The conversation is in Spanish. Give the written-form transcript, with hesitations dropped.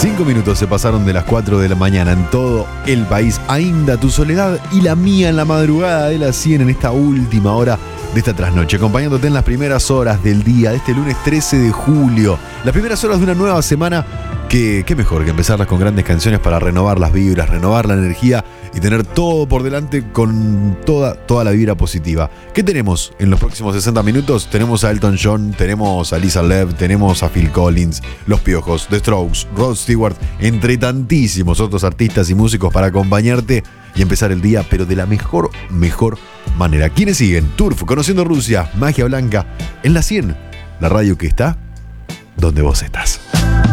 5 minutos se pasaron de las 4 de la mañana en todo el país. Ainda tu soledad y la mía en la madrugada de las 100 en esta última hora de esta trasnoche, acompañándote en las primeras horas del día de este lunes 13 de julio. Las primeras horas de una nueva semana que qué mejor que empezarlas con grandes canciones para renovar las vibras, renovar la energía y tener todo por delante con toda la vibra positiva. ¿Qué tenemos en los próximos 60 minutos? Tenemos a Elton John, tenemos a Lisa Lev, tenemos a Phil Collins, Los Piojos, The Strokes, Rod Stewart, entre tantísimos otros artistas y músicos para acompañarte y empezar el día, pero de la mejor manera. ¿Quiénes siguen? Turf, Conociendo Rusia, Magia Blanca, en la 100, la radio que está donde vos estás.